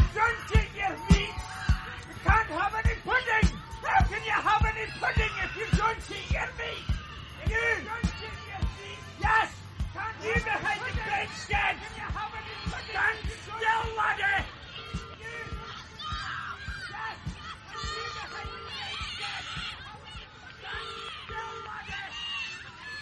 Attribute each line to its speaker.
Speaker 1: Don't eat your meat. You can't have any pudding. How can you have any pudding if you don't eat your meat? You don't eat your meat. Yes. You behind the bench, Dad.